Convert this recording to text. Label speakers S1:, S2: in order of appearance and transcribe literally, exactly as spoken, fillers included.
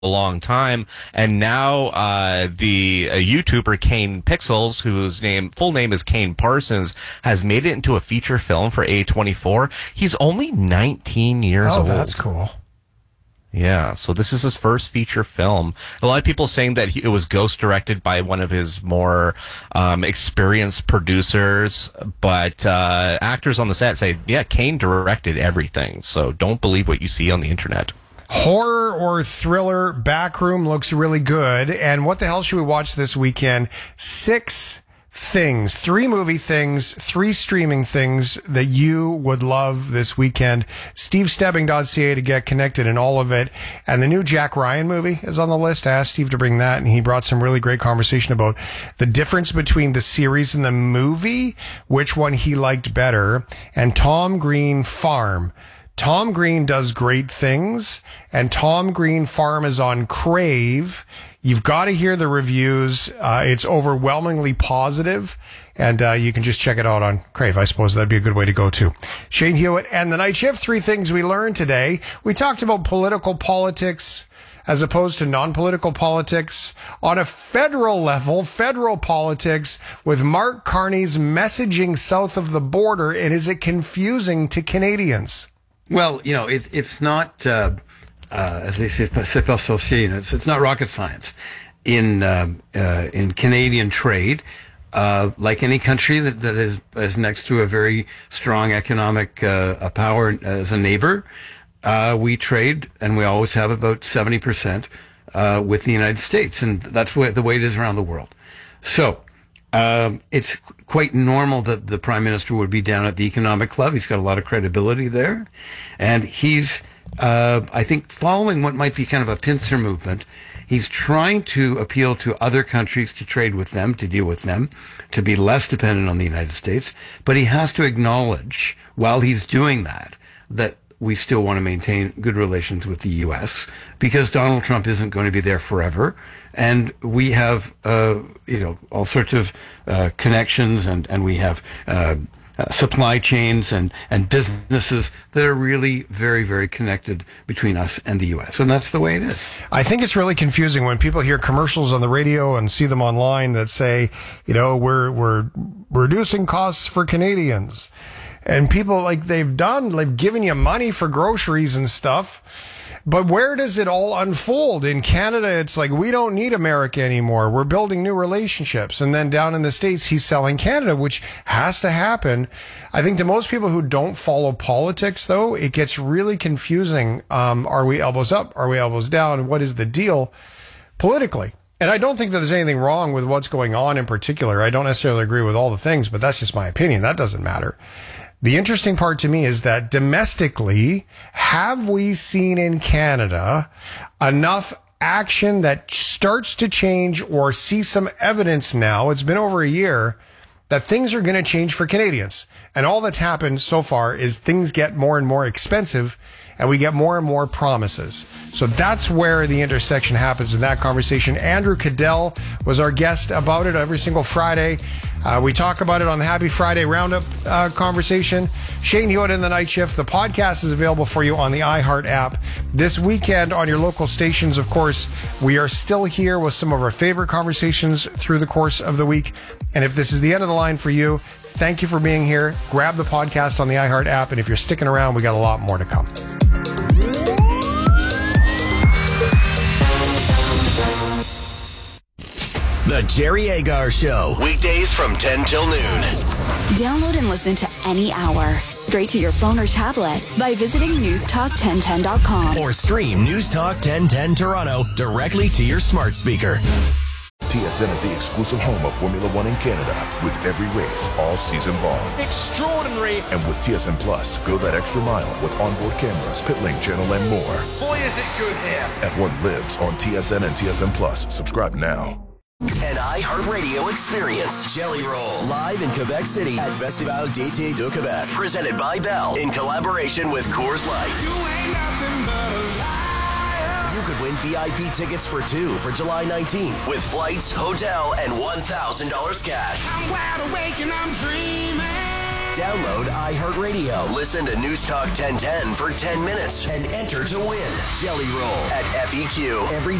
S1: a long time, and now uh, the uh, YouTuber Kane Pixels, whose name full name is Kane Parsons, has made it into a feature film for A twenty-four. He's only nineteen years
S2: oh,
S1: old.
S2: Oh, that's cool.
S1: Yeah, so this is his first feature film. A lot of people saying that he, it was ghost directed by one of his more um, experienced producers, but uh, actors on the set say, yeah, Kane directed everything, so don't believe what you see on the internet.
S2: Horror or thriller, Backroom looks really good. And what the hell should we watch this weekend? Six things, three movie things, three streaming things that you would love this weekend. steve stebbing dot c a to get connected in all of it. And the new Jack Ryan movie is on the list. I asked Steve to bring that, and he brought some really great conversation about the difference between the series and the movie, which one he liked better, and Tom Green Farm. Tom Green does great things, and Tom Green Farm is on Crave. You've got to hear the reviews. Uh, it's overwhelmingly positive, and uh, you can just check it out on Crave. I suppose that'd be a good way to go to. Shane Hewitt and the Night Shift. Three things we learned today. We talked about political politics as opposed to non-political politics on a federal level, federal politics with Mark Carney's messaging south of the border. And is it confusing to Canadians?
S3: Well, you know, it, it's not, uh, uh, as they say, c'est pas sorcier. It's, it's not rocket science. In uh, uh, in Canadian trade, uh, like any country that, that is, is next to a very strong economic uh, power as a neighbor, uh, we trade, and we always have about seventy percent uh, with the United States. And that's where, the way it is around the world. So um, it's quite normal that the Prime Minister would be down at the Economic Club. He's got a lot of credibility there. And he's, uh, I think, following what might be kind of a pincer movement. He's trying to appeal to other countries to trade with them, to deal with them, to be less dependent on the United States. But he has to acknowledge, while he's doing that, that we still want to maintain good relations with the U S because Donald Trump isn't going to be there forever. And we have, uh, you know, all sorts of uh, connections, and, and we have uh, uh, supply chains and, and businesses that are really very, very connected between us and the U S. And that's the way it is.
S2: I think it's really confusing when people hear commercials on the radio and see them online that say, you know, we're, we're reducing costs for Canadians. And people, like, they've done, they've given you money for groceries and stuff. But where does it all unfold? In Canada, it's like, we don't need America anymore. We're building new relationships. And then down in the States, he's selling Canada, which has to happen. I think to most people who don't follow politics, though, it gets really confusing. Um, are we elbows up? Are we elbows down? What is the deal politically? And I don't think that there's anything wrong with what's going on in particular. I don't necessarily agree with all the things, but that's just my opinion. That doesn't matter. The interesting part to me is that domestically, have we seen in Canada enough action that starts to change or see some evidence now? It's been over a year that things are going to change for Canadians. And all that's happened so far is things get more and more expensive and we get more and more promises. So that's where the intersection happens in that conversation. Andrew Cadell was our guest about it every single Friday. Uh, we talk about it on the Happy Friday Roundup uh, conversation. Shane Hewitt in the Night Shift. The podcast is available for you on the iHeart app. This weekend on your local stations, of course, we are still here with some of our favorite conversations through the course of the week. And if this is the end of the line for you, thank you for being here. Grab the podcast on the iHeart app. And if you're sticking around, we got a lot more to come.
S4: The Jerry Agar Show. Weekdays from ten till noon.
S5: Download and listen to any hour straight to your phone or tablet by visiting news talk ten ten dot com.
S4: Or stream News Talk ten ten Toronto directly to your smart speaker.
S6: T S N is the exclusive home of Formula One in Canada, with every race all season long.
S7: Extraordinary.
S6: And with T S N Plus, go that extra mile with onboard cameras, pit lane channel, and more.
S7: Boy, is it good here.
S6: F one lives on T S N and T S N Plus. Subscribe now.
S4: An iHeartRadio experience. Jelly Roll. Live in Quebec City at Festival d'été de Québec. Presented by Bell in collaboration with Coors Light. You ain't nothing but a liar. You could win V I P tickets for two for July nineteenth with flights, hotel, and one thousand dollars cash.
S7: I'm wide awake and I'm dreaming.
S4: Download iHeartRadio. Listen to News Talk ten ten for ten minutes and enter to win Jelly Roll at F E Q every